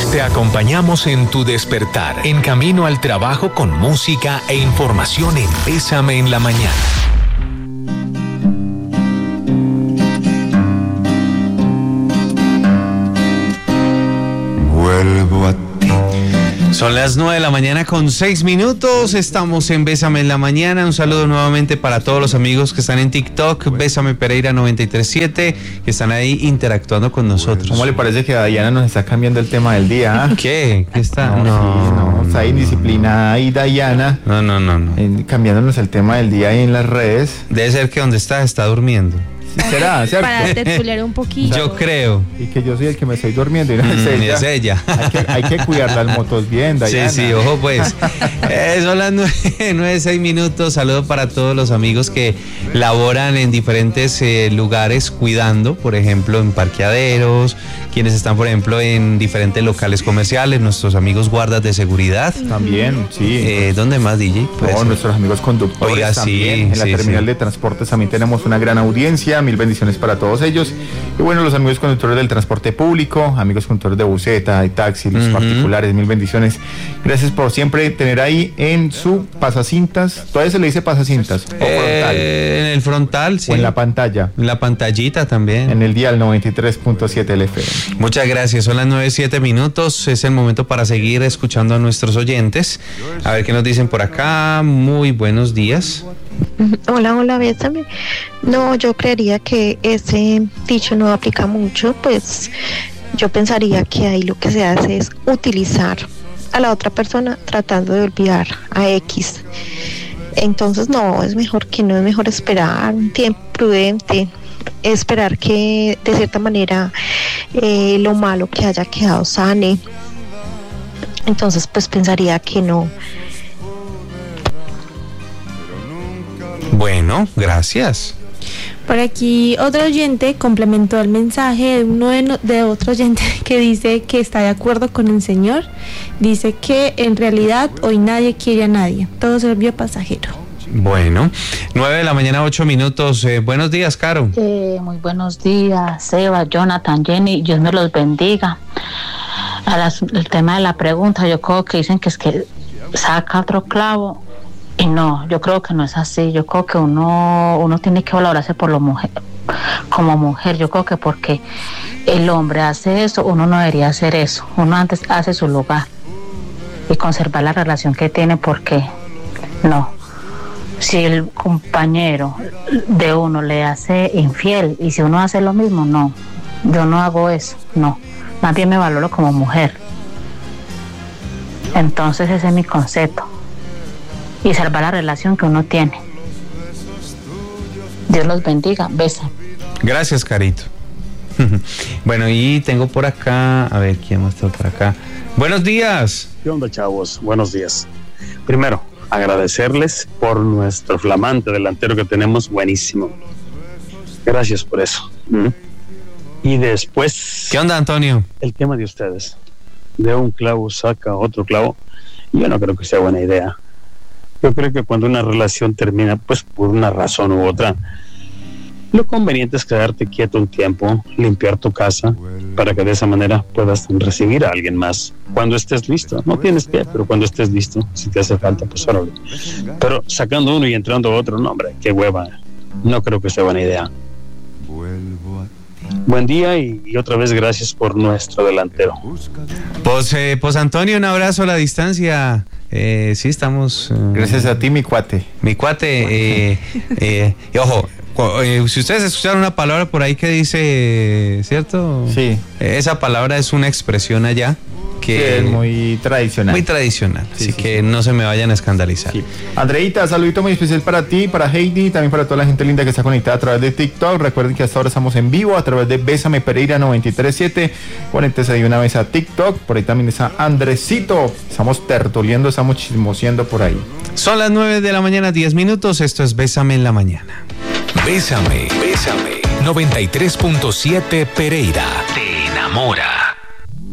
Te acompañamos en tu despertar, en camino al trabajo con música e información en Bésame en la Mañana. Vuelvo a ti. Son las 9:06 a.m. Estamos en Bésame en la Mañana. Un saludo nuevamente para todos los amigos que están en TikTok, Bésame Pereira 937, que están ahí interactuando con nosotros. ¿Cómo le parece que Dayana nos está cambiando el tema del día? ¿Qué? ¿Qué está? No, está indisciplinada ahí Dayana. No. Cambiándonos el tema del día ahí en las redes. Debe ser que donde está durmiendo. ¿Será? ¿Cierto? Para tertuliar un poquito. Yo creo. Y que yo soy el que me estoy durmiendo y no es ella. Es ella. Hay que cuidar las motos bien, Dayana. Sí, ojo pues. Son las 9:06 a.m. Saludo para todos los amigos que laboran en diferentes lugares cuidando, por ejemplo, en parqueaderos, quienes están, por ejemplo, en diferentes locales comerciales, nuestros amigos guardas de seguridad. También, sí. ¿Dónde más, DJ? Nuestros amigos conductores. Oiga, también. En la terminal de transportes también tenemos una gran audiencia. Mil bendiciones para todos ellos. Y bueno, los amigos conductores del transporte público, amigos conductores de buseta, de taxi, los particulares, mil bendiciones. Gracias por siempre tener ahí en su pasacintas. ¿Todavía se le dice pasacintas? ¿O frontal? En el frontal, sí. O en la pantalla. En la pantallita también. En el dial 93.7 LFM. Muchas gracias. Son las 9:07 a.m. Es el momento para seguir escuchando a nuestros oyentes. A ver qué nos dicen por acá. Muy buenos días. Hola, Bésame. No, yo creería que ese dicho no aplica mucho, pues yo pensaría que ahí lo que se hace es utilizar a la otra persona tratando de olvidar a X. Entonces no, es mejor esperar un tiempo prudente, esperar que de cierta manera lo malo que haya quedado sane. Entonces pues pensaría que no. Bueno, gracias. Por aquí otro oyente complementó el mensaje de otro oyente que dice que está de acuerdo con el señor. Dice que en realidad hoy nadie quiere a nadie, todo se volvió pasajero. Bueno, 9:08 a.m. Buenos días, Caro. Muy buenos días, Seba, Jonathan, Jenny, Dios me los bendiga. El tema de la pregunta, yo creo que dicen que es que saca otro clavo. Y no, yo creo que no es así. Yo creo que uno tiene que valorarse por lo mujer, como mujer. Yo creo que porque el hombre hace eso, uno no debería hacer eso. Uno antes hace su lugar y conservar la relación que tiene, porque no. Si el compañero de uno le hace infiel y si uno hace lo mismo, no. Yo no hago eso, no. Más bien me valoro como mujer. Entonces ese es mi concepto. Y salvar la relación que uno tiene. Dios los bendiga. Besa. Gracias, Carito. Bueno, y tengo por acá, a ver, ¿quién más está por acá? Buenos días. ¿Qué onda, chavos? Buenos días. Primero, agradecerles por nuestro flamante delantero que tenemos, buenísimo. Gracias por eso. Y después... ¿Qué onda, Antonio? El tema de ustedes. De un clavo saca otro clavo. Yo no creo que sea buena idea. Yo creo que cuando una relación termina, pues por una razón u otra, lo conveniente es quedarte quieto un tiempo, limpiar tu casa, para que de esa manera puedas recibir a alguien más. Cuando estés listo, no tienes que, pero cuando estés listo, si te hace falta, pues órale. Pero sacando uno y entrando otro, no, hombre, qué hueva. No creo que sea buena idea. Buen día y otra vez gracias por nuestro delantero. Pues Antonio, un abrazo a la distancia. Sí, estamos... Gracias a ti, mi cuate. Mi cuate. Y ojo, si ustedes escucharon una palabra por ahí que dice, ¿cierto? Sí. Esa palabra es una expresión allá que es muy tradicional. Muy tradicional, sí, así que no se me vayan a escandalizar. Sí. Andreita, saludito muy especial para ti, para Heidi, también para toda la gente linda que está conectada a través de TikTok. Recuerden que hasta ahora estamos en vivo a través de Bésame Pereira 937. Conéctese ahí una vez a TikTok, por ahí también está Andresito. Estamos tertuliendo, estamos chismoseando por ahí. Son las 9:10 a.m. Esto es Bésame en la Mañana. Bésame 93.7 Pereira. Te enamora.